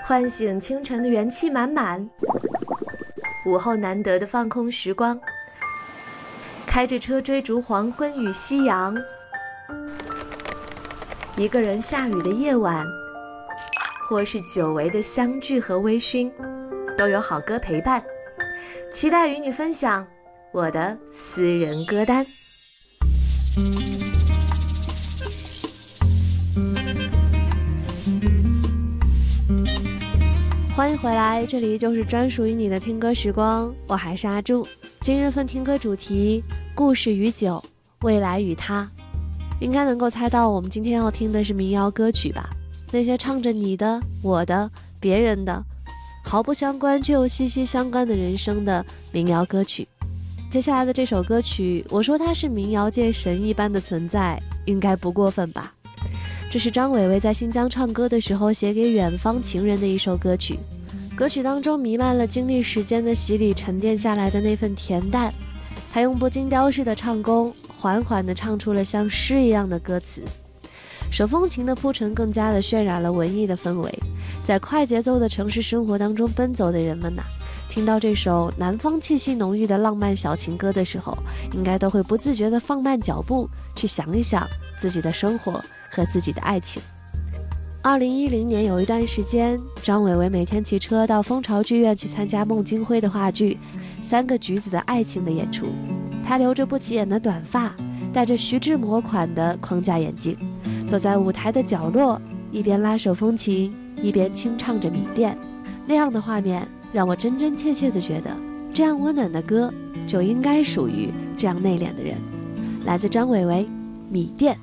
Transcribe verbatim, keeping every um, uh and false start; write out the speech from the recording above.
唤醒清晨的元气满满，午后难得的放空时光，开着车追逐黄昏与夕阳，一个人下雨的夜晚，或是久违的相聚和微醺，都有好歌陪伴。期待与你分享我的私人歌单。欢迎回来，这里就是专属于你的听歌时光，我还是阿朱。今日份听歌主题：故事与酒，未来与他。应该能够猜到我们今天要听的是民谣歌曲吧？那些唱着你的、我的、别人的，毫不相关却又息息相关的人生的民谣歌曲。接下来的这首歌曲，我说它是民谣界神一般的存在，应该不过分吧？这是张伟伟在新疆唱歌的时候写给远方情人的一首歌曲。歌曲当中弥漫了经历时间的洗礼沉淀下来的那份恬淡，他用不经雕饰的唱功缓缓地唱出了像诗一样的歌词。手风琴的铺陈更加的渲染了文艺的氛围。在快节奏的城市生活当中奔走的人们呐、啊，听到这首南方气息浓郁的浪漫小情歌的时候，应该都会不自觉地放慢脚步，去想一想自己的生活和自己的爱情。二零一零年有一段时间，张伟伟每天骑车到蜂巢剧院去参加孟京辉的话剧《三个橘子的爱情》的演出。他留着不起眼的短发，戴着徐志摩款的框架眼镜，坐在舞台的角落，一边拉手风琴，一边轻唱着《米店》。那样的画面让我真真切切地觉得，这样温暖的歌就应该属于这样内敛的人。来自张伟伟，《米店》。